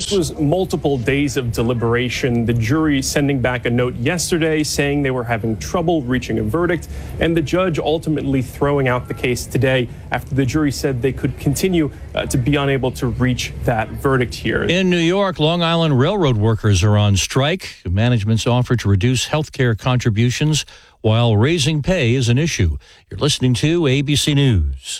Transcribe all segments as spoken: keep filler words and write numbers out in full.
This was multiple days of deliberation. The jury sending back a note yesterday saying they were having trouble reaching a verdict, and the judge ultimately throwing out the case today after the jury said they could continue uh, to be unable to reach that verdict here. In New York, Long Island Railroad workers are on strike. Management's offer to reduce health care contributions while raising pay is an issue. You're listening to A B C News.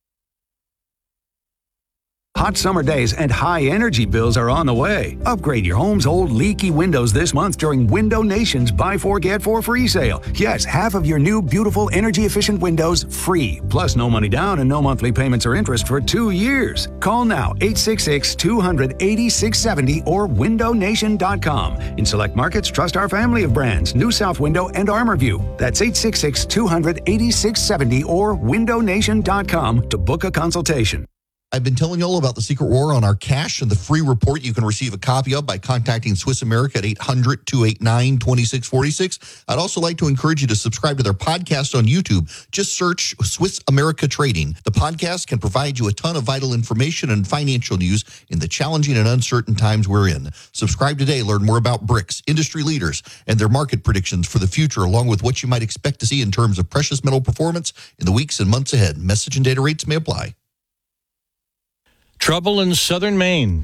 Hot summer days and high energy bills are on the way. Upgrade your home's old leaky windows this month during Window Nation's Buy Four Get Four free sale. Yes, half of your new beautiful energy efficient windows free. Plus no money down and no monthly payments or interest for two years. Call now eight six six, two hundred, eighty-six seventy or window nation dot com. In select markets, trust our family of brands, New South Window and ArmorView. That's eight six six, two hundred, eighty-six seventy or window nation dot com to book a consultation. I've been telling you all about the Secret War on our cash and the free report you can receive a copy of by contacting Swiss America at eight hundred, two eight nine, two six four six. I'd also like to encourage you to subscribe to their podcast on YouTube. Just search Swiss America Trading. The podcast can provide you a ton of vital information and financial news in the challenging and uncertain times we're in. Subscribe today. Learn more about B R I C S, industry leaders, and their market predictions for the future, along with what you might expect to see in terms of precious metal performance in the weeks and months ahead. Message and data rates may apply. Trouble in southern Maine.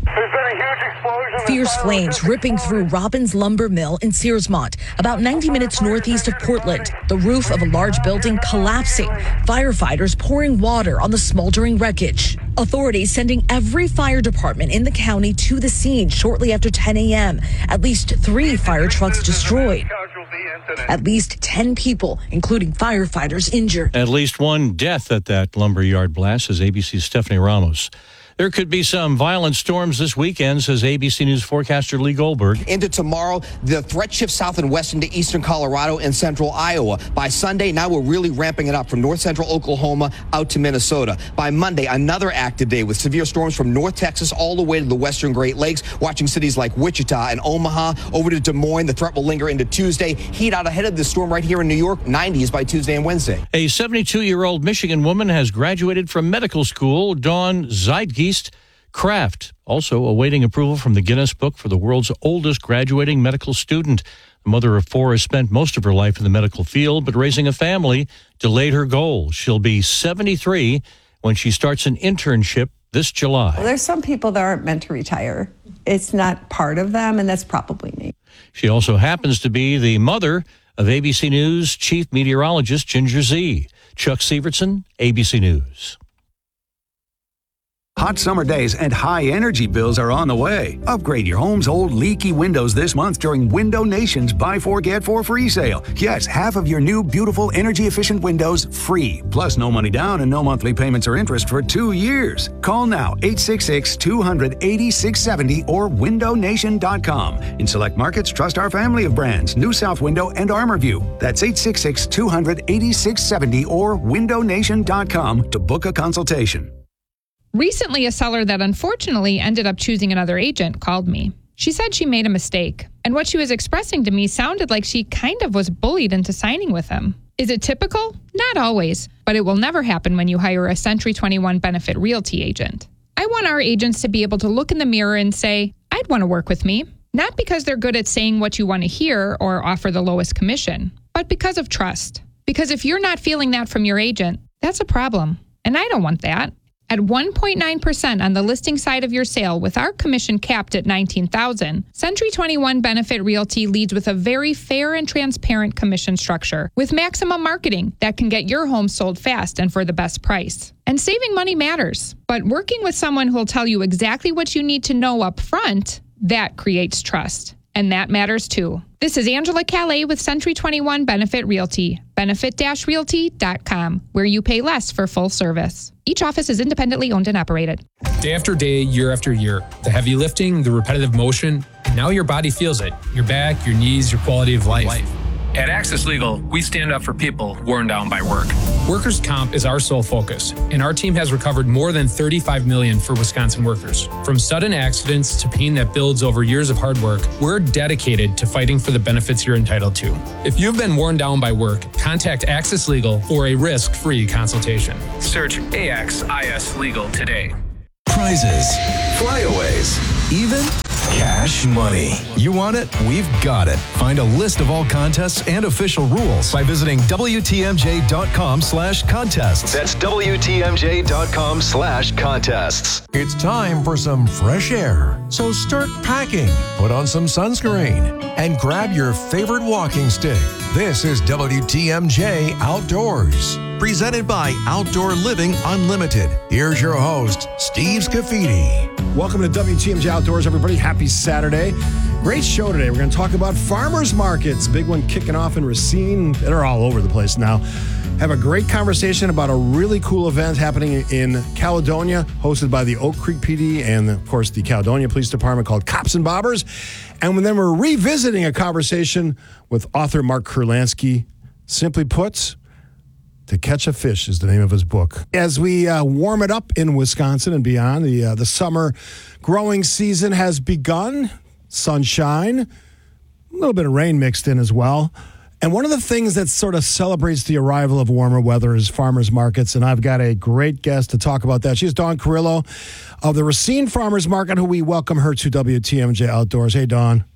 Fierce flames ripping through Robbins Lumber Mill in Searsmont, about ninety minutes northeast of Portland. The roof of a large building collapsing. Firefighters pouring water on the smoldering wreckage. Authorities sending every fire department in the county to the scene shortly after ten a.m. At least three fire trucks destroyed. At least ten people, including firefighters, injured. At least one death at that lumberyard blast, says A B C's Stephanie Ramos. There could be some violent storms this weekend, says A B C News forecaster Lee Goldberg. Into tomorrow, the threat shifts south and west into eastern Colorado and central Iowa. By Sunday, now we're really ramping it up from north central Oklahoma out to Minnesota. By Monday, another active day with severe storms from North Texas all the way to the western Great Lakes, watching cities like Wichita and Omaha over to Des Moines. The threat will linger into Tuesday. Heat out ahead of this storm right here in New York, nineties by Tuesday and Wednesday. A seventy-two-year-old Michigan woman has graduated from medical school. Dawn Zeitgeist Kraft, also awaiting approval from the Guinness Book for the world's oldest graduating medical student. The mother of four has spent most of her life in the medical field, but raising a family delayed her goal. She'll be seventy-three when she starts an internship this July. Well, there's some people that aren't meant to retire. It's not part of them, and that's probably me. She also happens to be the mother of A B C News chief meteorologist Ginger Zee. Chuck Severson, A B C News. Hot summer days and high energy bills are on the way. Upgrade your home's old leaky windows this month during Window Nation's Buy Four Get Four free sale. Yes, half of your new beautiful energy efficient windows free. Plus no money down and no monthly payments or interest for two years. Call now eight six six, two hundred, eighty-six seventy or window nation dot com. In select markets, trust our family of brands, New South Window and ArmorView. That's eight six six, two hundred, eighty-six seventy or window nation dot com to book a consultation. Recently, a seller that unfortunately ended up choosing another agent called me. She said she made a mistake, and what she was expressing to me sounded like she kind of was bullied into signing with him. Is it typical? Not always, but it will never happen when you hire a Century twenty-one Benefit Realty agent. I want our agents to be able to look in the mirror and say, I'd want to work with me. Not because they're good at saying what you want to hear or offer the lowest commission, but because of trust. Because if you're not feeling that from your agent, that's a problem, and I don't want that. At one point nine percent on the listing side of your sale with our commission capped at nineteen thousand dollars, Century twenty-one Benefit Realty leads with a very fair and transparent commission structure with maximum marketing that can get your home sold fast and for the best price. And saving money matters, but working with someone who'll tell you exactly what you need to know up front, that creates trust. And that matters too. This is Angela Calais with Century twenty-one Benefit Realty, benefit dash realty dot com, where you pay less for full service. Each office is independently owned and operated. Day after day, year after year, the heavy lifting, the repetitive motion, and now your body feels it. Your back, your knees, your quality of life. life. At Access Legal, we stand up for people worn down by work. Workers' comp is our sole focus, and our team has recovered more than thirty-five million dollars for Wisconsin workers. From sudden accidents to pain that builds over years of hard work, we're dedicated to fighting for the benefits you're entitled to. If you've been worn down by work, contact Access Legal for a risk-free consultation. Search A X I S Legal today. Prizes, flyaways, even Cash money. You want it? We've got it. Find a list of all contests and official rules by visiting W T M J dot com slash contests. That's W T M J dot com slash contests. It's time for some fresh air. So start packing, put on some sunscreen, and grab your favorite walking stick. This is W T M J Outdoors, presented by Outdoor Living Unlimited. Here's your host, Steve Scafidi. Welcome to W T M J Outdoors, everybody. Happy Saturday. Great show today. We're going to talk about farmers markets. Big one kicking off in Racine. They're all over the place now. Have a great conversation about a really cool event happening in Caledonia, hosted by the Oak Creek P D and, of course, the Caledonia Police Department, called Cops and Bobbers. And then we're revisiting a conversation with author Mark Kurlansky. Simply put, To Catch a Fish is the name of his book. As we uh, warm it up in Wisconsin and beyond, the uh, the summer growing season has begun. Sunshine, a little bit of rain mixed in as well. And one of the things that sort of celebrates the arrival of warmer weather is farmers markets, and I've got a great guest to talk about that. She's Dawn Carrillo of the Racine Farmers Market, who we welcome her to W T M J Outdoors. Hey, Dawn.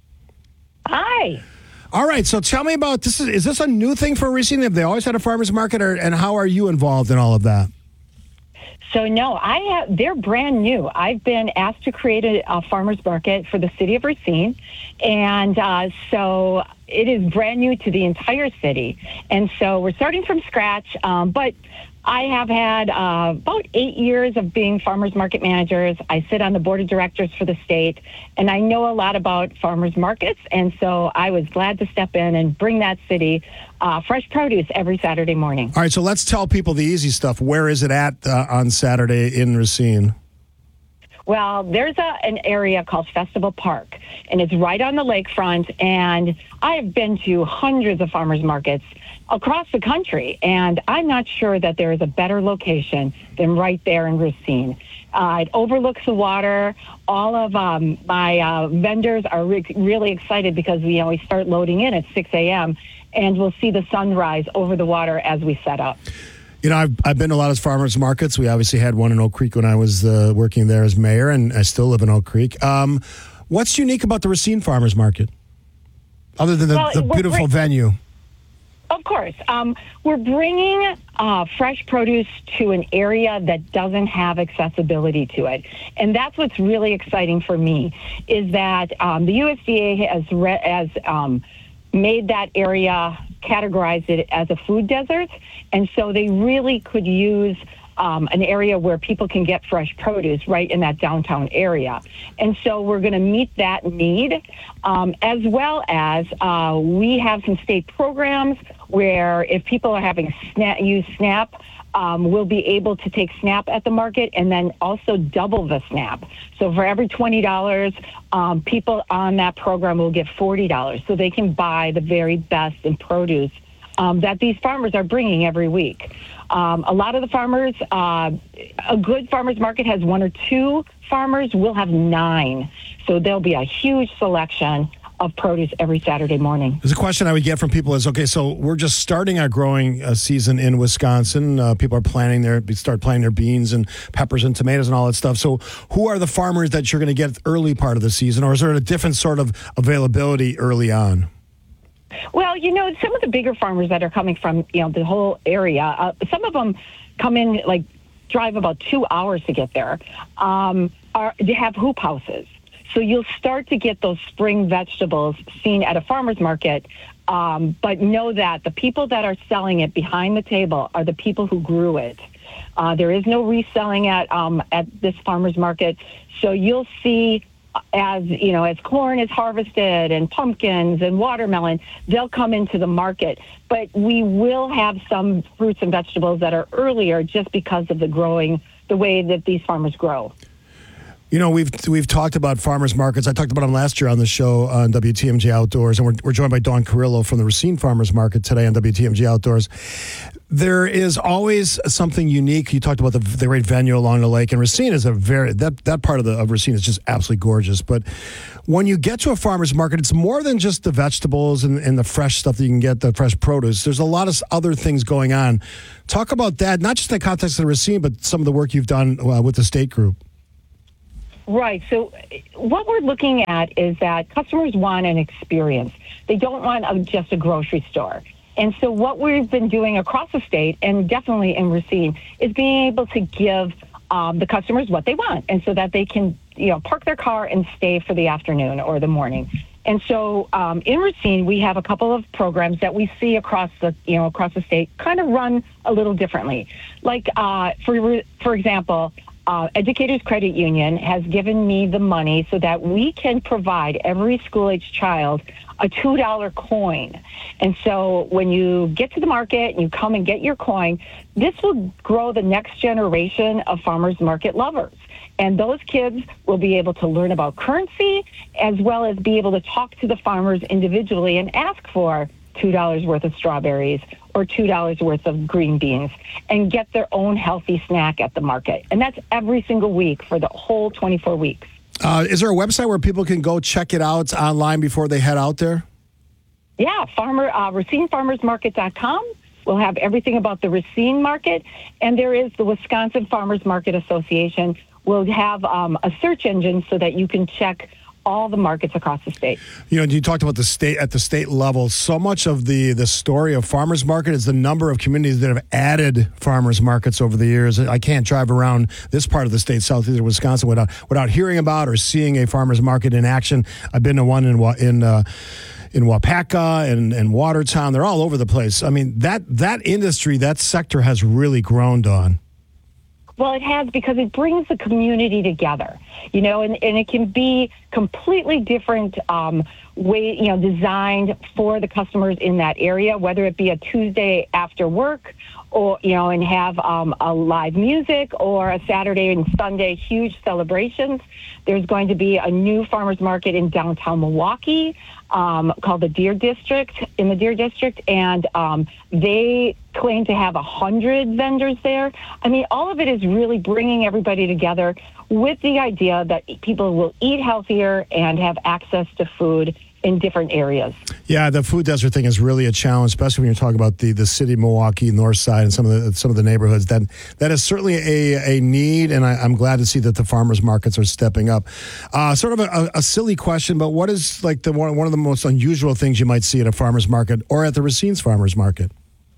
Hi. All right, so tell me about this. Is, is this a new thing for Racine? Have they always had a farmers market, or, and how are you involved in all of that? So, no, I have, they're brand new. I've been asked to create a, a farmers market for the city of Racine, and uh, so it is brand new to the entire city. And so we're starting from scratch, um, but I have had uh, about eight years of being farmers market managers. I sit on the board of directors for the state, and I know a lot about farmers markets, and so I was glad to step in and bring that city uh, fresh produce every Saturday morning. All right, so let's tell people the easy stuff. Where is it at uh, on Saturday in Racine? Well, there's a, an area called Festival Park, and it's right on the lakefront, and I've been to hundreds of farmers markets across the country, and I'm not sure that there is a better location than right there in Racine. Uh, it overlooks the water. All of um, my uh, vendors are re- really excited because we, you know, we start loading in at six a.m., and we'll see the sunrise over the water as we set up. You know, I've, I've been to a lot of farmers markets. We obviously had one in Oak Creek when I was uh, working there as mayor, and I still live in Oak Creek. Um, what's unique about the Racine Farmers Market, other than the, well, the beautiful great. venue? Of course. Um, we're bringing uh, fresh produce to an area that doesn't have accessibility to it. And that's what's really exciting for me, is that um, the U S D A has, re- has um, made that area, categorized it as a food desert. And so they really could use um, an area where people can get fresh produce right in that downtown area. And so we're going to meet that need, um, as well as uh, we have some state programs where if people are having SNAP, use SNAP, um, we'll be able to take SNAP at the market and then also double the SNAP. So for every twenty dollars, um, people on that program will get forty dollars, so they can buy the very best in produce um, that these farmers are bringing every week. Um, a lot of the farmers, uh, a good farmers market has one or two farmers. We'll have nine. So there'll be a huge selection of produce every Saturday morning. There's a question I would get from people is, okay, so we're just starting our growing uh, season in Wisconsin. Uh, people are planting their, start planting their beans and peppers and tomatoes and all that stuff. So who are the farmers that you're going to get early part of the season, or is there a different sort of availability early on? Well, you know, some of the bigger farmers that are coming from, you know, the whole area, uh, some of them come in, like, drive about two hours to get there, um, are, they have hoop houses. So you'll start to get those spring vegetables seen at a farmer's market, um, but know that the people that are selling it behind the table are the people who grew it. Uh, there is no reselling at um, at this farmer's market. So you'll see, as you know, as corn is harvested and pumpkins and watermelon, they'll come into the market. But we will have some fruits and vegetables that are earlier just because of the growing, the way that these farmers grow. You know, we've we've talked about farmers markets. I talked about them last year on the show on W T M J Outdoors, and we're, we're joined by Dawn Carrillo from the Racine Farmers Market today on W T M J Outdoors. There is always something unique. You talked about the, the great venue along the lake, and Racine is a very, that, that part of, the, of Racine is just absolutely gorgeous. But when you get to a farmer's market, it's more than just the vegetables and, and the fresh stuff that you can get, the fresh produce. There's a lot of other things going on. Talk about that, not just in the context of Racine, but some of the work you've done uh, with the state group. Right. So what we're looking at is that customers want an experience. They don't want a, just a grocery store. And so what we've been doing across the state, and definitely in Racine, is being able to give um, the customers what they want, and so that they can, you know, park their car and stay for the afternoon or the morning. And so um, in Racine, we have a couple of programs that we see across the, you know, across the state kind of run a little differently. Like, uh, for for example, uh, Educators Credit Union has given me the money so that we can provide every school-age child a two dollar coin. And so when you get to the market and you come and get your coin, this will grow the next generation of farmers market lovers. And those kids will be able to learn about currency as well as be able to talk to the farmers individually and ask for two dollars worth of strawberries or two dollars worth of green beans and get their own healthy snack at the market. And that's every single week for the whole twenty-four weeks. Uh, is there a website where people can go check it out online before they head out there? Yeah, farmer uh, Racine Farmers Market dot com. We'll have everything about the Racine Market. And there is the Wisconsin Farmers Market Association. We'll have um, a search engine so that you can check all the markets across the state. You know, you talked about the state at the state level. So much of the the story of farmers market is the number of communities that have added farmers markets over the years. I can't drive around this part of the state, southeastern Wisconsin, without without hearing about or seeing a farmers market in action. I've been to one in in uh, in Wapaka and, and Watertown. They're all over the place. I mean, that that industry, that sector has really grown, Dawn. Well, it has, because it brings the community together, you know, and, and it can be completely different um, way, you know, designed for the customers in that area, whether it be a Tuesday after work or, you know, and have um, a live music, or a Saturday and Sunday huge celebrations. There's going to be a new farmers market in downtown Milwaukee um, called the Deer District, in the Deer District, and um, they claim to have a hundred vendors there. I mean, all of it is really bringing everybody together with the idea that people will eat healthier and have access to food in different areas. Yeah, the food desert thing is really a challenge, especially when you're talking about the, the city of Milwaukee, north side, and some of the some of the neighborhoods. That that is certainly a, a need, and I, I'm glad to see that the farmers markets are stepping up. Uh, sort of a, a silly question, but what is like the one, one of the most unusual things you might see at a farmers market or at the Racine's farmers market?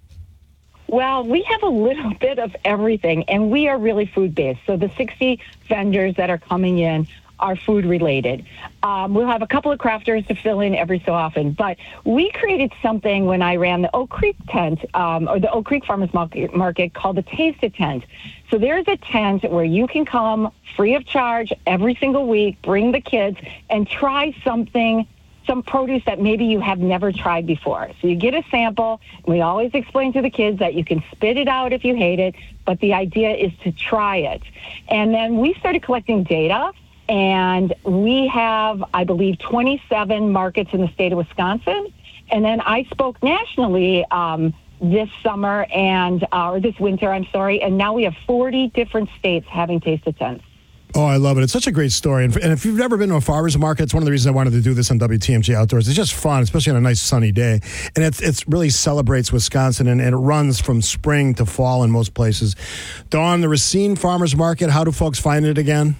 Well, we have a little bit of everything, and we are really food-based. So the sixty vendors that are coming in are food-related. Um, we'll have a couple of crafters to fill in every so often, but we created something when I ran the Oak Creek tent, um, or the Oak Creek Farmers Market, market called the Taste a Tent. So there's a tent where you can come free of charge every single week, bring the kids, and try something, some produce that maybe you have never tried before. So you get a sample. We always explain to the kids that you can spit it out if you hate it, but the idea is to try it. And then we started collecting data, and we have, I believe, twenty-seven markets in the state of Wisconsin. And then I spoke nationally um, this summer and uh, or this winter, I'm sorry, and now we have forty different states having Taste a Tents. Oh, I love it. It's such a great story. And, and if you've never been to a farmer's market, it's one of the reasons I wanted to do this on W T M J Outdoors. It's just fun, especially on a nice sunny day. And it's it's really celebrates Wisconsin, and, and it runs from spring to fall in most places. Dawn, the Racine Farmers Market, how do folks find it again?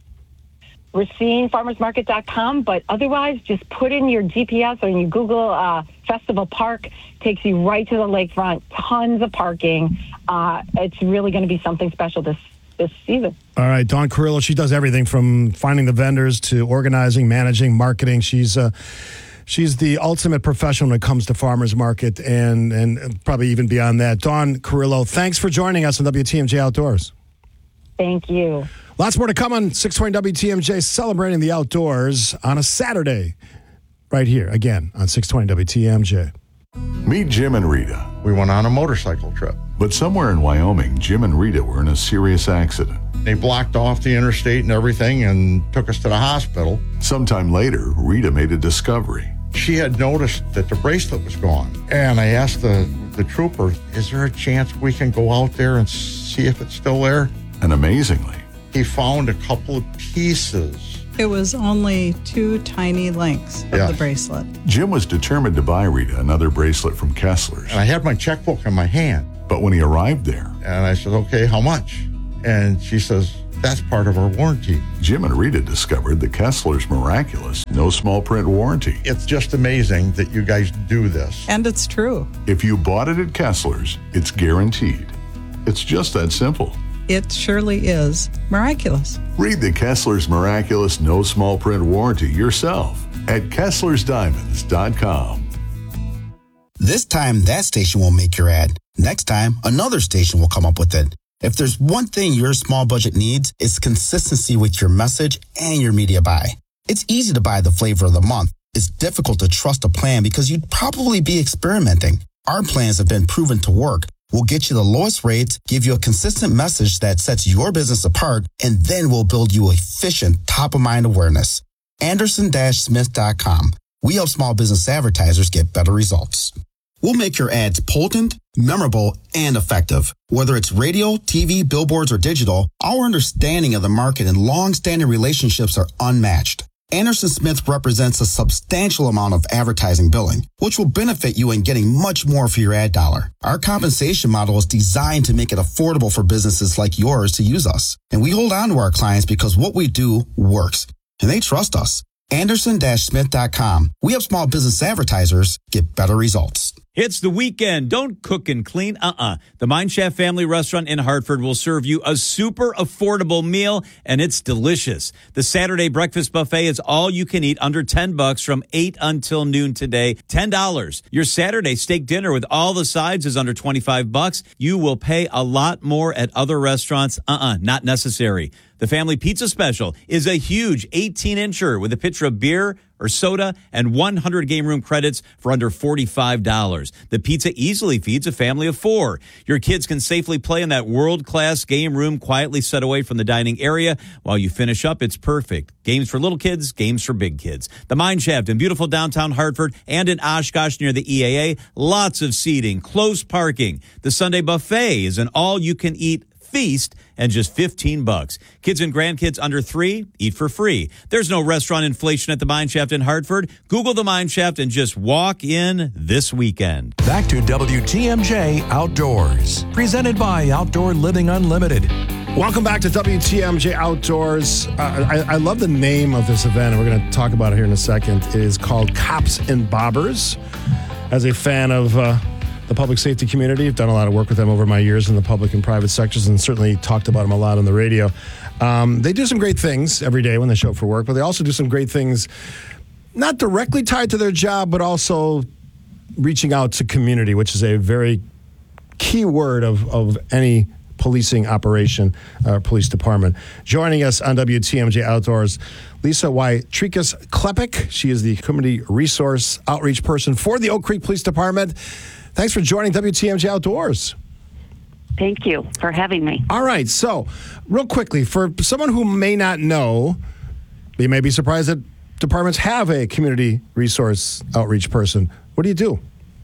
Racine Farmers Market dot com, but otherwise just put in your G P S or you Google uh, Festival Park, takes you right to the lakefront, tons of parking. Uh, it's really going to be something special this this season. All right, Dawn Carrillo, she does everything from finding the vendors to organizing, managing, marketing. She's uh, she's the ultimate professional when it comes to farmers market, and, and probably even beyond that. Dawn Carrillo, thanks for joining us on W T M J Outdoors. Thank you. Lots more to come on six twenty W T M J, celebrating the outdoors on a Saturday, right here, again, on six twenty W T M J. Meet Jim and Rita. We went on a motorcycle trip. But somewhere in Wyoming, Jim and Rita were in a serious accident. They blocked off the interstate and everything and took us to the hospital. Sometime later, Rita made a discovery. She had noticed that the bracelet was gone. And I asked the, the trooper, is there a chance we can go out there and see if it's still there? And amazingly, he found a couple of pieces. It was only two tiny links of yes. the bracelet. Jim was determined to buy Rita another bracelet from Kessler's. And I had my checkbook in my hand. But when he arrived there, and I said, okay, how much? And she says, That's part of our warranty. Jim and Rita discovered the Kessler's Miraculous no small print warranty. It's just amazing that you guys do this. And it's true. If you bought it at Kessler's, it's guaranteed. It's just that simple. It surely is miraculous. Read the Kessler's Miraculous no small print warranty yourself at Kesslers Diamonds dot com. This time, that station will make your ad. Next time, another station will come up with it. If there's one thing your small budget needs, it's consistency with your message and your media buy. It's easy to buy the flavor of the month. It's difficult to trust a plan because you'd probably be experimenting. Our plans have been proven to work. We'll get you the lowest rates, give you a consistent message that sets your business apart, and then we'll build you efficient top-of-mind awareness. Anderson Smith dot com. We help small business advertisers get better results. We'll make your ads potent, memorable, and effective. Whether it's radio, T V, billboards, or digital, our understanding of the market and long-standing relationships are unmatched. Anderson Smith represents a substantial amount of advertising billing, which will benefit you in getting much more for your ad dollar. Our compensation model is designed to make it affordable for businesses like yours to use us. And we hold on to our clients because what we do works, and they trust us. Anderson Smith dot com. We help small business advertisers get better results. It's the weekend. Don't cook and clean. Uh-uh. The Mine Shaft Family Restaurant in Hartford will serve you a super affordable meal, and it's delicious. The Saturday breakfast buffet is all you can eat under ten bucks from eight until noon today. ten dollars. Your Saturday steak dinner with all the sides is under twenty-five bucks. You will pay a lot more at other restaurants. Uh-uh. Not necessary. The family pizza special is a huge eighteen-incher with a pitcher of beer or soda and one hundred game room credits for under forty-five dollars. The pizza easily feeds a family of four. Your kids can safely play in that world-class game room quietly set away from the dining area. While you finish up, it's perfect. Games for little kids, games for big kids. The Mine Shaft in beautiful downtown Hartford and in Oshkosh near the E A A. Lots of seating, close parking. The Sunday buffet is an all-you-can-eat feast and just fifteen bucks. Kids and grandkids under three, eat for free. There's no restaurant inflation at the Mine Shaft in Hartford. Google the Mine Shaft and just walk in this weekend. Back to W T M J Outdoors, presented by Outdoor Living Unlimited. Welcome back to W T M J Outdoors. Uh, I, I love the name of this event, and we're going to talk about it here in a second. It is called Cops and Bobbers. As a fan of uh, the public safety community, I've done a lot of work with them over my years in the public and private sectors, and certainly talked about them a lot on the radio. Um, they do some great things every day when they show up for work, but they also do some great things not directly tied to their job, but also reaching out to community, which is a very key word of, of any policing operation, uh, police department. Joining us on W T M J Outdoors, Lisa Wytrikas Klepek. She is the community resource outreach person for the Oak Creek Police Department. Thanks for joining W T M J Outdoors. Thank you for having me. All right, so real quickly, for someone who may not know, they may be surprised that departments have a community resource outreach person. What do you do?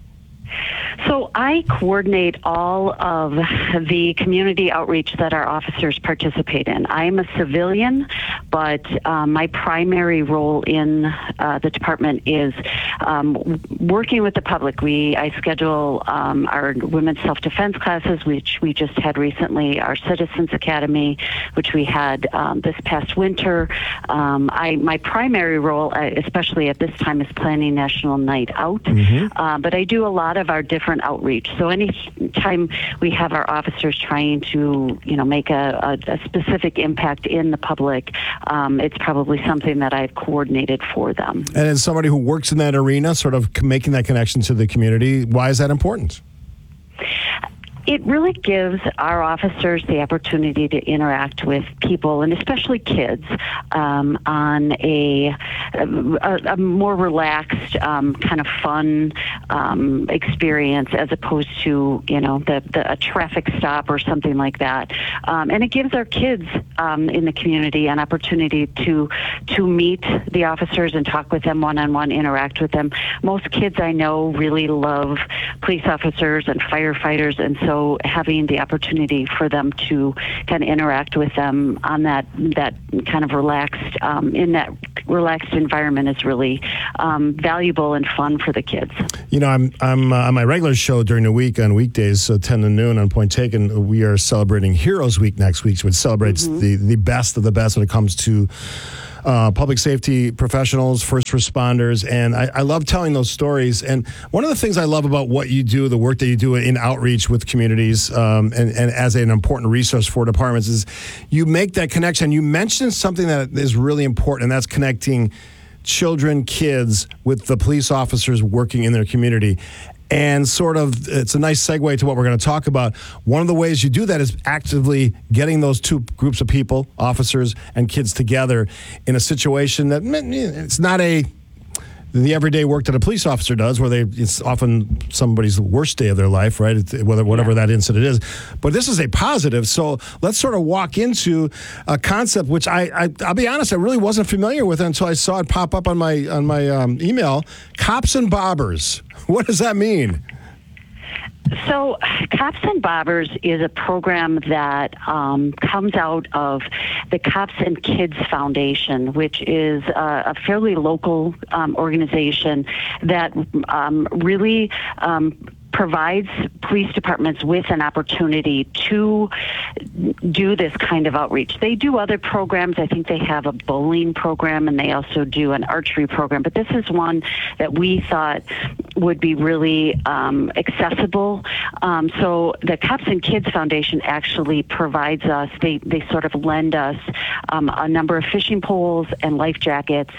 So I coordinate all of the community outreach that our officers participate in. I am a civilian, but um, my primary role in uh, the department is um, working with the public. We I schedule um, our women's self-defense classes, which we just had recently, our Citizens Academy, which we had um, this past winter. Um, I my primary role, especially at this time, is planning National Night Out. Mm-hmm. Uh, but I do a lot of our different outreach. So anytime we have our officers trying to, you know, make a, a, a specific impact in the public, um, it's probably something that I've coordinated for them. And as somebody who works in that arena, sort of making that connection to the community, why is that important? It really gives our officers the opportunity to interact with people, and especially kids, um, on a, a, a more relaxed, um, kind of fun um, experience, as opposed to, you know, the, the a traffic stop or something like that. Um, and it gives our kids um, in the community an opportunity to to meet the officers and talk with them one-on-one, interact with them. Most kids I know really love police officers and firefighters, and so So having the opportunity for them to kind of interact with them on that that kind of relaxed, um, in that relaxed environment is really um, valuable and fun for the kids. You know, I'm I'm uh, on my regular show during the week on weekdays, uh, ten to noon on Point Taken. We are celebrating Heroes Week next week, which celebrates mm-hmm. the, the best of the best when it comes to uh, public safety professionals, first responders. And I, I love telling those stories. And one of the things I love about what you do, the work that you do in outreach with communities um, and, and as an important resource for departments is you make that connection. You mentioned something that is really important, and that's connecting children, kids with the police officers working in their community. And sort of, it's a nice segue to what we're going to talk about. One of the ways you do that is actively getting those two groups of people, officers and kids, together in a situation that it's not a the everyday work that a police officer does, where they it's often somebody's worst day of their life, right? It's, whether whatever yeah. that incident is. But this is a positive. So let's sort of walk into a concept which I, I I'll be honest, I really wasn't familiar with until I saw it pop up on my on my um, email. Cops and Bobbers. What does that mean? So, Cops and Bobbers is a program that um, comes out of the Cops and Kids Foundation, which is a, a fairly local um, organization that um, really um, provides police departments with an opportunity to do this kind of outreach. They do other programs. I think they have a bowling program, and they also do an archery program. But this is one that we thought would be really um, accessible. Um, so the Cops and Kids Foundation actually provides us, they, they sort of lend us um, a number of fishing poles and life jackets,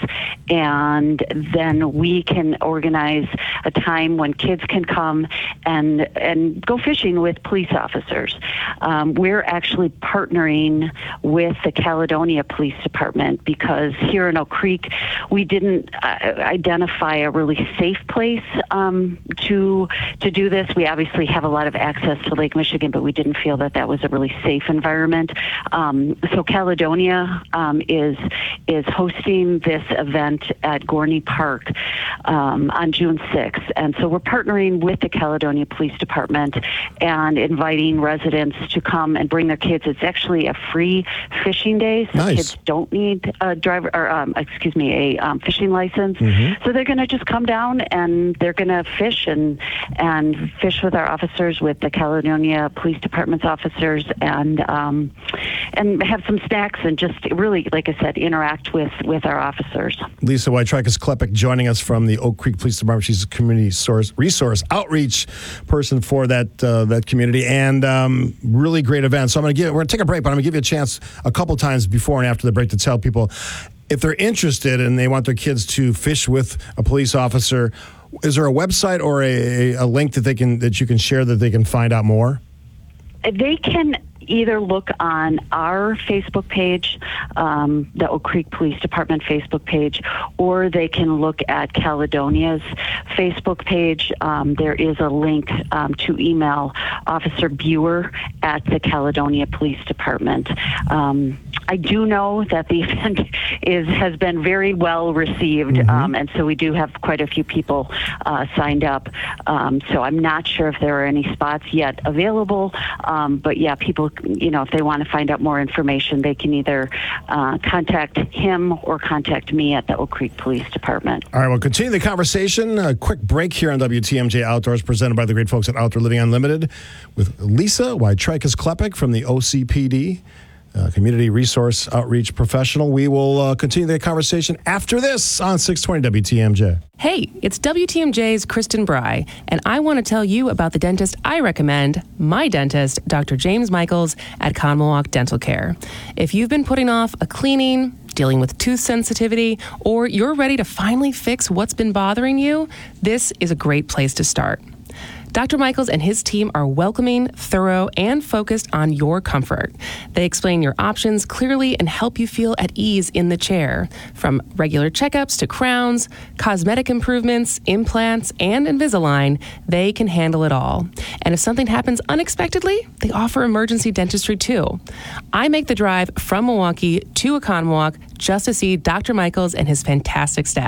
and then we can organize a time when kids can come and and go fishing with police officers. Um, we're actually partnering with the Caledonia Police Department because here in Oak Creek, we didn't uh, identify a really safe place um, to to do this. We obviously have a lot of access to Lake Michigan, but we didn't feel that that was a really safe environment. Um, so Caledonia um, is is hosting this event at Gorney Park um, on June sixth, and so we're partnering with the Caledonia Police Department and inviting residents to come and bring their kids. It's actually a free fishing day, so nice. Kids don't need a driver or um, excuse me a um, fishing license. Mm-hmm. So they're going to just come down and they're going to fish and and fish with our officers, with the Caledonia Police Department's officers, and um, and have some snacks and just really, like I said, interact with with our officers. Lisa Wojciechowski-Klepek joining us from the Oak Creek Police Department. She's a community source resource outreach person for that uh, that community, and um, really great event. So I'm going to give we're going to take a break, but I'm going to give you a chance a couple times before and after the break to tell people if they're interested and they want their kids to fish with a police officer. Is there a website or a, a link that they can that you can share that they can find out more? They can either look on our Facebook page, um, the Oak Creek Police Department Facebook page, or they can look at Caledonia's Facebook page. Um, there is a link um, to email Officer Buer at the Caledonia Police Department. Um, I do know that the event is has been very well received, mm-hmm. um, and so we do have quite a few people uh, signed up. Um, so I'm not sure if there are any spots yet available, um, but yeah, people, you know, if they want to find out more information, they can either uh, contact him or contact me at the Oak Creek Police Department. All right, we'll continue the conversation. A quick break here on W T M J Outdoors, presented by the great folks at Outdoor Living Unlimited, with Lisa Wojciechowski-Klepek from the O C P D. Uh, community resource outreach professional. We will uh, continue the conversation after this on six twenty W T M J. Hey, it's W T M J's Kristen Bry, and I want to tell you about the dentist I recommend, my dentist, Doctor James Michaels at Conmawalk Dental Care. If you've been putting off a cleaning, dealing with tooth sensitivity, or you're ready to finally fix what's been bothering you, this is a great place to start. Doctor Michaels and his team are welcoming, thorough, and focused on your comfort. They explain your options clearly and help you feel at ease in the chair. From regular checkups to crowns, cosmetic improvements, implants, and Invisalign, they can handle it all. And if something happens unexpectedly, they offer emergency dentistry too. I make the drive from Milwaukee to Oconomowoc just to see Doctor Michaels and his fantastic staff.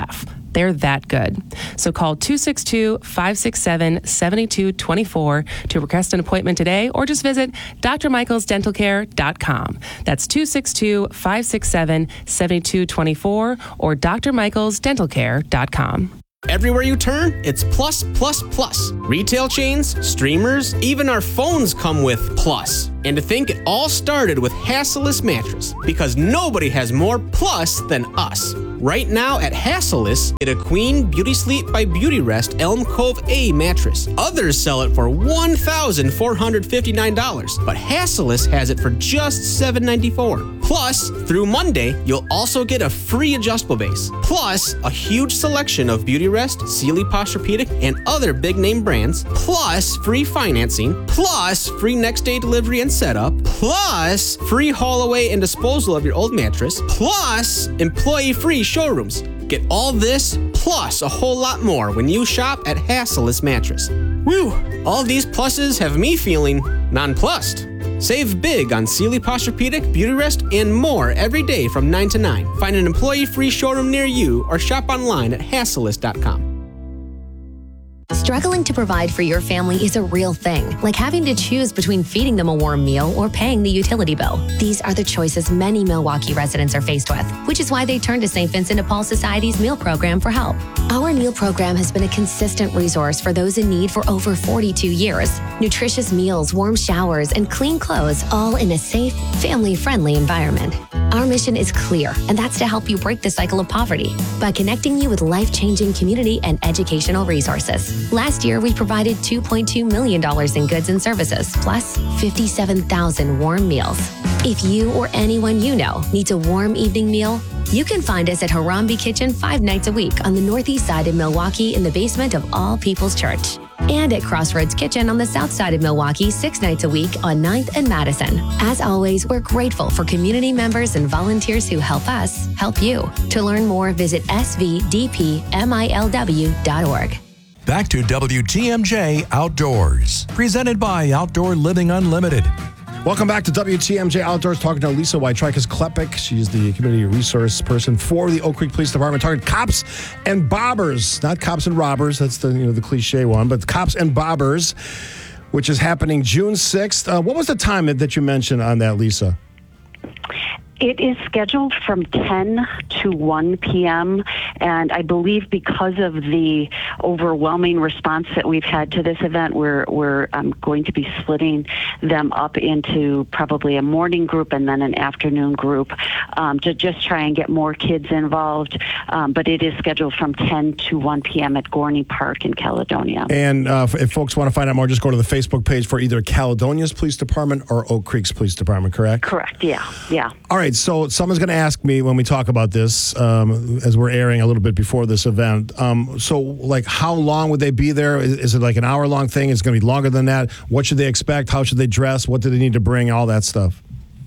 They're that good. So call two six two, five six seven, seven two two four to request an appointment today, or just visit d r michaels dental care dot com. That's two six two, five six seven, seven two two four or d r michaels dental care dot com. Everywhere you turn, it's plus, plus, plus. Retail chains, streamers, even our phones come with plus. And to think it all started with Hassellus Mattress, because nobody has more plus than us. Right now at Hassellus, get a Queen Beauty Sleep by Beauty Rest Elm Cove A mattress. Others sell it for one thousand four hundred fifty-nine dollars, but Hassellus has it for just seven hundred ninety-four dollars. Plus, through Monday, you'll also get a free adjustable base. Plus, a huge selection of Beauty Rest, Sealy Posturepedic, and other big-name brands. Plus, free financing. Plus, free next-day delivery and setup. Plus, free haul away and disposal of your old mattress. Plus, employee-free showrooms. Get all this, plus a whole lot more when you shop at Hassellus Mattress. Woo! All these pluses have me feeling nonplussed. Save big on Sealy Posturepedic, Beauty Rest, and more every day from nine to nine. Find an employee-free showroom near you or shop online at hassellus dot com. Struggling to provide for your family is a real thing, like having to choose between feeding them a warm meal or paying the utility bill. These are the choices many Milwaukee residents are faced with, which is why they turn to Saint Vincent de Paul Society's meal program for help. Our meal program has been a consistent resource for those in need for over forty-two years. Nutritious meals, warm showers, and clean clothes, all in a safe, family-friendly environment. Our mission is clear, and that's to help you break the cycle of poverty by connecting you with life-changing community and educational resources. Last year, we provided two point two million dollars in goods and services, plus fifty-seven thousand warm meals. If you or anyone you know needs a warm evening meal, you can find us at Harambe Kitchen five nights a week on the northeast side of Milwaukee in the basement of All People's Church. And at Crossroads Kitchen on the south side of Milwaukee six nights a week on ninth and Madison. As always, we're grateful for community members and volunteers who help us help you. To learn more, visit s v d p milw dot org. Back to W T M J Outdoors, presented by Outdoor Living Unlimited. Welcome back to W T M J Outdoors, talking to Lisa Wojciechowicz-Klepek. She's the community resource person for the Oak Creek Police Department, talking cops and bobbers, not cops and robbers. That's the you know the cliche one, but cops and bobbers, which is happening June sixth. Uh, what was the time that, that you mentioned on that, Lisa? It is scheduled from ten to one p.m., and I believe because of the overwhelming response that we've had to this event, we're, we're um, going to be splitting them up into probably a morning group and then an afternoon group um, to just try and get more kids involved. Um, but it is scheduled from ten to one p.m. at Gorney Park in Caledonia. And uh, if folks want to find out more, just go to the Facebook page for either Caledonia's Police Department or Oak Creek's Police Department, correct? Correct, yeah, yeah. All right. So someone's going to ask me when we talk about this, um, as we're airing a little bit before this event. Um, so, like, how long would they be there? Is, is it like an hour-long thing? Is it going to be longer than that? What should they expect? How should they dress? What do they need to bring? All that stuff.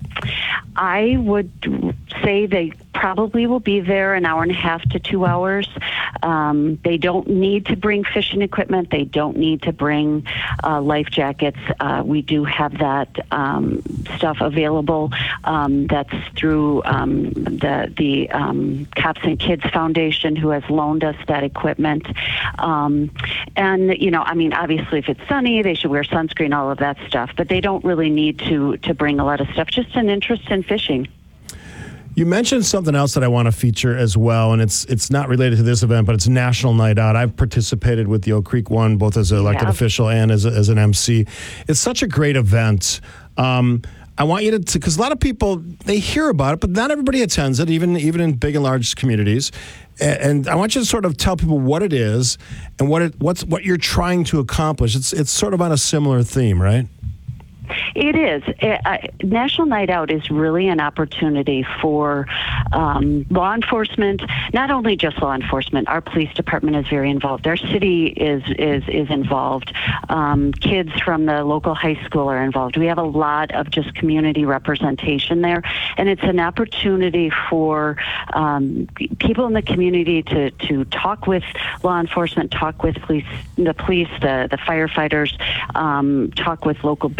I would say they probably will be there an hour and a half to two hours. Um, they don't need to bring fishing equipment. They don't need to bring uh, life jackets. Uh, we do have that um, stuff available. Um, that's through um, the the um, Cops and Kids Foundation, who has loaned us that equipment. Um, and you know, I mean, obviously, if it's sunny, they should wear sunscreen, all of that stuff. But they don't really need to to bring a lot of stuff. Just an interest in fishing. You mentioned something else that I want to feature as well, and it's it's not related to this event, but it's National Night Out. I've participated with the Oak Creek one, both as an elected Yeah. official and as, a, as an M C. It's such a great event. Um, I want you to, because a lot of people, they hear about it, but not everybody attends it, even even in big and large communities. And, and I want you to sort of tell people what it is and what it what's what you're trying to accomplish. It's it's sort of on a similar theme, right? It is. Uh, uh, National Night Out is really an opportunity for um, law enforcement, not only just law enforcement. Our police department is very involved. Our city is is is involved. Um, kids from the local high school are involved. We have a lot of just community representation there, and it's an opportunity for um, people in the community to, to talk with law enforcement, talk with police, the police, the, the firefighters, um, talk with local businesses,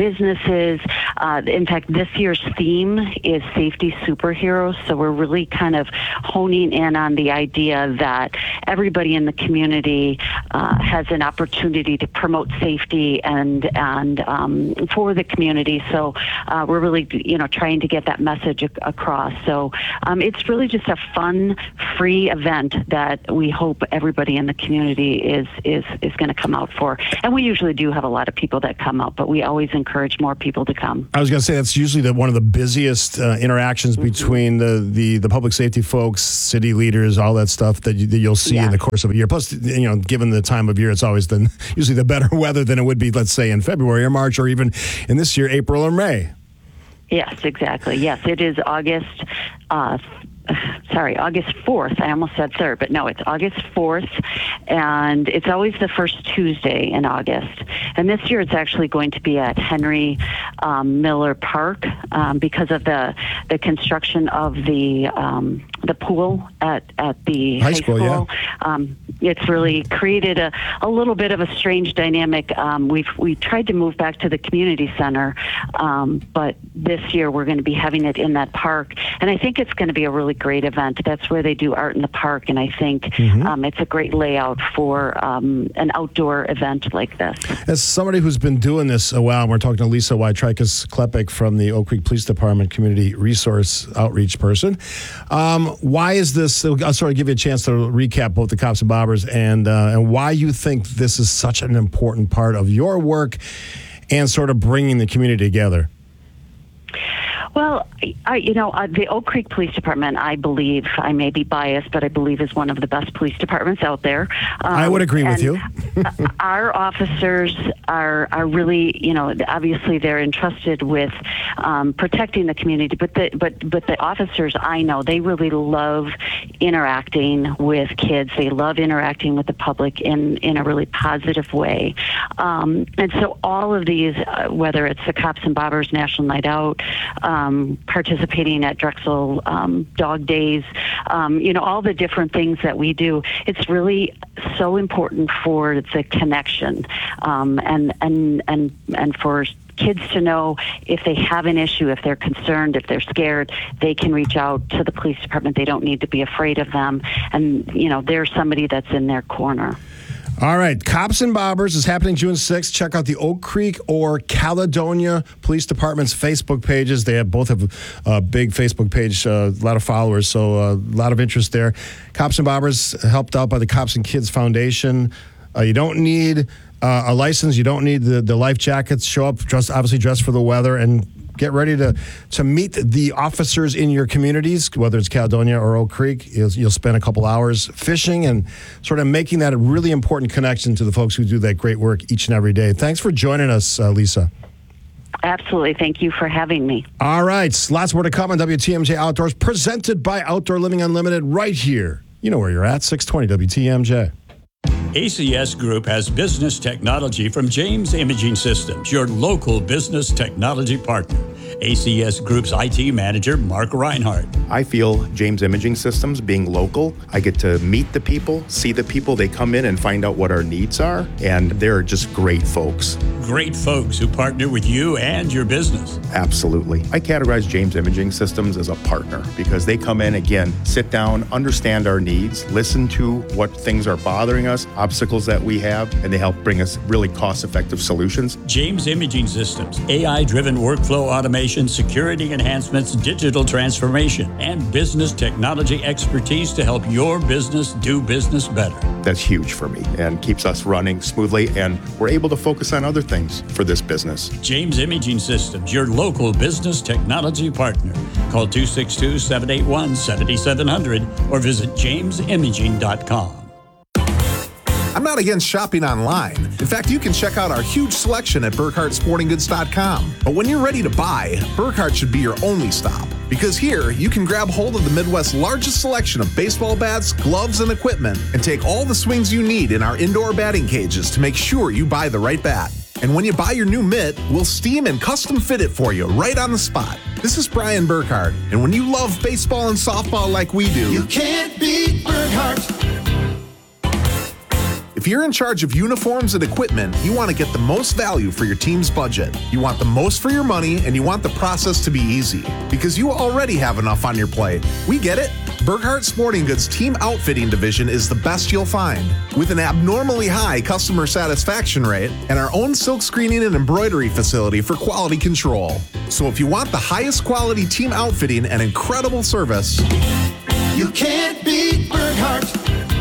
services. Uh, in fact, this year's theme is safety superheroes. So we're really kind of honing in on the idea that everybody in the community uh, has an opportunity to promote safety and and um, for the community. So uh, we're really, you know, trying to get that message ac- across. So um, it's really just a fun, free event that we hope everybody in the community is is is going to come out for. And we usually do have a lot of people that come out, but we always encourage more people to come. I was going to say that's usually the, one of the busiest uh, interactions mm-hmm. between the, the, the public safety folks, city leaders, all that stuff that, you, that you'll see yeah. in the course of a year. Plus, you know, given the time of year, it's always the, usually the better weather than it would be, let's say, in February or March, or even in this year, April or May. Yes, exactly. Yes, it is August. Uh, Sorry, August fourth. I almost said third, but no, it's August fourth, and it's always the first Tuesday in August. And this year it's actually going to be at Henry um, Miller Park um, because of the the construction of the um, the pool at, at the high, high school. school. Yeah. Um, it's really created a, a little bit of a strange dynamic. Um, we've we tried to move back to the community center, um, but this year we're going to be having it in that park, and I think it's going to be a really great event. That's where they do art in the park, and I think mm-hmm. um, it's a great layout for um, an outdoor event like this. As somebody who's been doing this a while, we're talking to Lisa Wytrikas-Klepek from the Oak Creek Police Department Community Resource Outreach person. Um, why is this, I'll sort of give you a chance to recap both the Cops and Bobbers and, uh, and why you think this is such an important part of your work and sort of bringing the community together. Well, I, you know, uh, the Oak Creek Police Department, I believe, I may be biased, but I believe is one of the best police departments out there. Um, I would agree with you. Our officers are are really, you know, obviously they're entrusted with um, protecting the community, but the but but the officers I know, they really love interacting with kids. They love interacting with the public in in a really positive way. Um, and so all of these, uh, whether it's the Cops and Bobbers National Night Out, um, Um, participating at Drexel um, Dog Days, um, you know, all the different things that we do. It's really so important for the connection um, and and and and for kids to know if they have an issue, if they're concerned, if they're scared, they can reach out to the police department. They don't need to be afraid of them, and you know, there's somebody that's in their corner. All right, Cops and Bobbers is happening June sixth. Check out the Oak Creek or Caledonia Police Department's Facebook pages. They have both have a big Facebook page, uh, a lot of followers, so uh, a lot of interest there. Cops and Bobbers, helped out by the Cops and Kids Foundation. Uh, you don't need uh, a license. You don't need the, the life jackets. Show up, dress, obviously dressed for the weather, and get ready to, to meet the officers in your communities, whether it's Caledonia or Oak Creek. You'll, you'll spend a couple hours fishing and sort of making that a really important connection to the folks who do that great work each and every day. Thanks for joining us, uh, Lisa. Absolutely. Thank you for having me. All right. Lots more to come on W T M J Outdoors, presented by Outdoor Living Unlimited right here. You know where you're at, six twenty W T M J. A C S Group has business technology from James Imaging Systems, your local business technology partner. A C S Group's I T manager, Mark Reinhardt. I feel James Imaging Systems, being local, I get to meet the people, see the people. They come in and find out what our needs are, and they're just great folks. Great folks who partner with you and your business. Absolutely. I categorize James Imaging Systems as a partner because they come in, again, sit down, understand our needs, listen to what things are bothering us, obstacles that we have, and they help bring us really cost-effective solutions. James Imaging Systems, A I-driven workflow automation, security enhancements, digital transformation, and business technology expertise to help your business do business better. That's huge for me and keeps us running smoothly, and we're able to focus on other things for this business. James Imaging Systems, your local business technology partner. Call two six two, seven eight one, seven seven zero zero or visit james imaging dot com. I'm not against shopping online. In fact, you can check out our huge selection at Burkhart Sporting Goods dot com. But when you're ready to buy, Burkhart should be your only stop. Because here, you can grab hold of the Midwest's largest selection of baseball bats, gloves, and equipment, and take all the swings you need in our indoor batting cages to make sure you buy the right bat. And when you buy your new mitt, we'll steam and custom fit it for you right on the spot. This is Brian Burkhart, and when you love baseball and softball like we do, you can't beat Burkhart. If If you're in charge of uniforms and equipment, you want to get the most value for your team's budget. You want the most for your money, and you want the process to be easy because you already have enough on your plate. We get it. Burkhart Sporting Goods Team Outfitting Division is the best you'll find. With an abnormally high customer satisfaction rate and our own silk screening and embroidery facility for quality control. So if you want the highest quality team outfitting and incredible service, you can't beat Burkhart.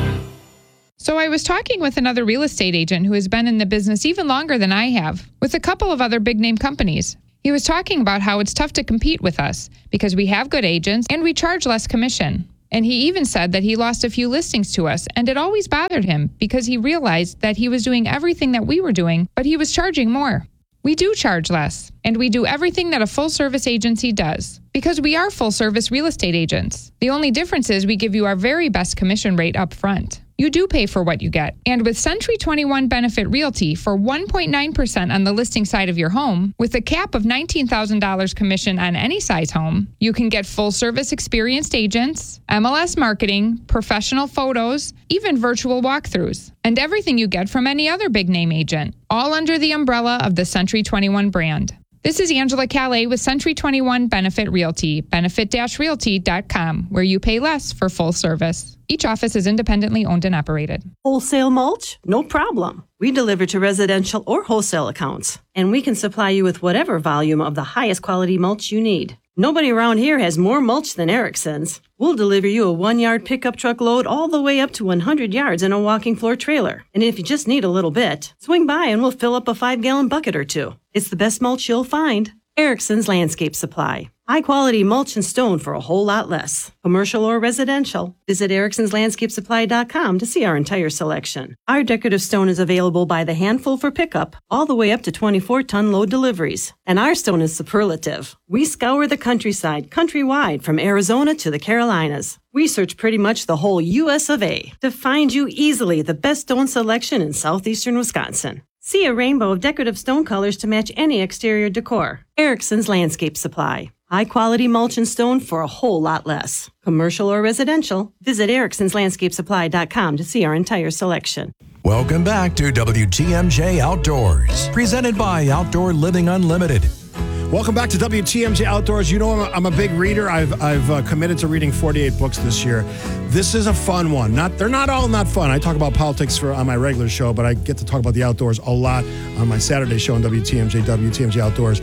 So I was talking with another real estate agent who has been in the business even longer than I have, with a couple of other big name companies. He was talking about how it's tough to compete with us because we have good agents and we charge less commission. And he even said that he lost a few listings to us, and it always bothered him because he realized that he was doing everything that we were doing, but he was charging more. We do charge less, and we do everything that a full-service agency does because we are full-service real estate agents. The only difference is we give you our very best commission rate up front. You do pay for what you get. And with Century twenty-one Benefit Realty for one point nine percent on the listing side of your home, with a cap of nineteen thousand dollars commission on any size home, you can get full-service experienced agents, M L S marketing, professional photos, even virtual walkthroughs, and everything you get from any other big-name agent, all under the umbrella of the Century twenty-one brand. This is Angela Calais with Century twenty-one Benefit Realty, benefit realty dot com, where you pay less for full service. Each office is independently owned and operated. Wholesale mulch? No problem. We deliver to residential or wholesale accounts, and we can supply you with whatever volume of the highest quality mulch you need. Nobody around here has more mulch than Erickson's. We'll deliver you a one-yard pickup truck load all the way up to one hundred yards in a walking floor trailer. And if you just need a little bit, swing by and we'll fill up a five-gallon bucket or two. It's the best mulch you'll find. Erickson's Landscape Supply. High-quality mulch and stone for a whole lot less. Commercial or residential. Visit ericksons landscape supply dot com to see our entire selection. Our decorative stone is available by the handful for pickup, all the way up to twenty-four ton load deliveries. And our stone is superlative. We scour the countryside, countrywide, from Arizona to the Carolinas. We search pretty much the whole U S of A to find you easily the best stone selection in southeastern Wisconsin. See a rainbow of decorative stone colors to match any exterior decor. Erickson's Landscape Supply. High-quality mulch and stone for a whole lot less. Commercial or residential, visit ericksons landscape supply dot com to see our entire selection. Welcome back to W T M J Outdoors, presented by Outdoor Living Unlimited. Welcome back to W T M J Outdoors. You know I'm a, I'm a big reader. I've I've uh, committed to reading forty-eight books this year. This is a fun one. Not they're not all not fun. I talk about politics for on my regular show, but I get to talk about the outdoors a lot on my Saturday show on W T M J, W T M J Outdoors.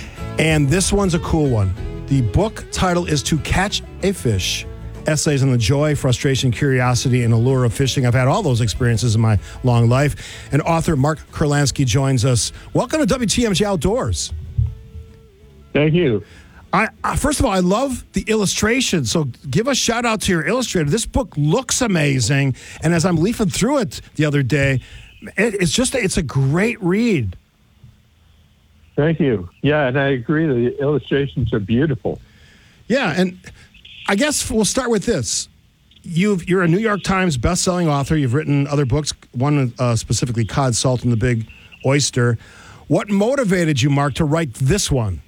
And this one's a cool one. The book title is To Catch a Fish. Essays on the joy, frustration, curiosity, and allure of fishing. I've had all those experiences in my long life. And author Mark Kurlansky joins us. Welcome to W T M J Outdoors. Thank you. I, I first of all, I love the illustration. So give a shout out to your illustrator. This book looks amazing. And as I'm leafing through it the other day, it, it's just, it's a great read. Thank you. Yeah, and I agree. The illustrations are beautiful. Yeah, and I guess we'll start with this. You've, you're a New York Times best-selling author. You've written other books, one uh, specifically Cod, Salt, and the Big Oyster. What motivated you, Mark, to write this one?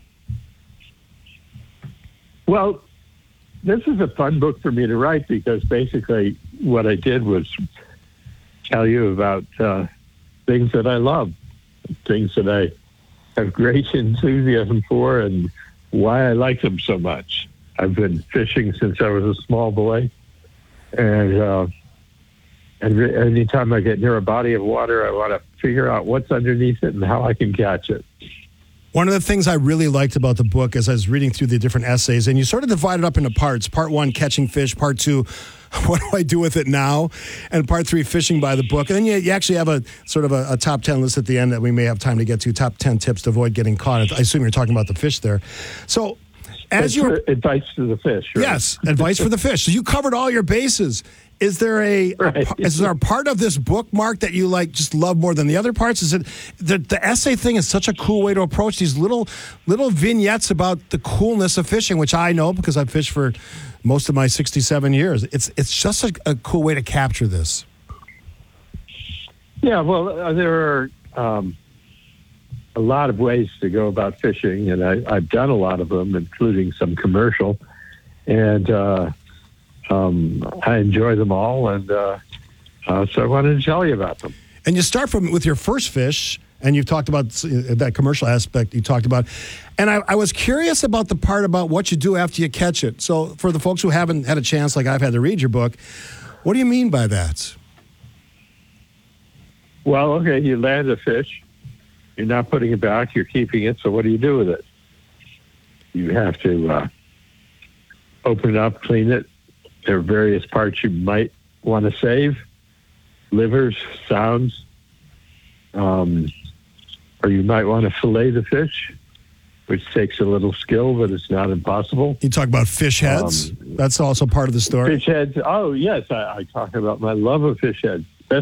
Well, this is a fun book for me to write because basically what I did was tell you about uh, things that I love, things that I have great enthusiasm for, and why I like them so much. I've been fishing since I was a small boy, and uh, and re- anytime I get near a body of water, I want to figure out what's underneath it and how I can catch it. One of the things I really liked about the book as I was reading through the different essays, and you sort of divide it up into parts. Part one, catching fish. Part two, what do I do with it now? And part three, fishing by the book. And then you, you actually have a sort of a, a top ten list at the end that we may have time to get to. Top ten tips to avoid getting caught. I assume you're talking about the fish there. So as you advice to the fish. Right? Yes, advice for the fish. So you covered all your bases. Is there a, right. a is there a part of this book, Mark, that you like just love more than the other parts? Is it the, the essay thing is such a cool way to approach these little little vignettes about the coolness of fishing, which I know because I've fished for most of my sixty-seven years. It's it's just a, a cool way to capture this. Yeah, well, uh, there are um, a lot of ways to go about fishing, and I, I've done a lot of them, including some commercial, and uh, um, I enjoy them all. And uh, Uh, so I wanted to tell you about them. And you start from with your first fish, and you've talked about that commercial aspect you talked about. And I, I was curious about the part about what you do after you catch it. So for the folks who haven't had a chance, like I've had to read your book, what do you mean by that? Well, okay, you land a fish. You're not putting it back. You're keeping it. So what do you do with it? You have to uh, open it up, clean it. There are various parts you might want to save. Livers, sounds. Um, or you might want to fillet the fish, which takes a little skill, but it's not impossible. You talk about fish heads. Um, That's also part of the story. Fish heads. Oh, yes. I, I talk about my love of fish heads.